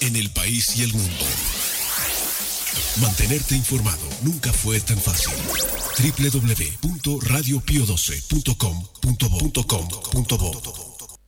en el país y el mundo. Mantenerte informado nunca fue tan fácil. www.radiopio12.com.bo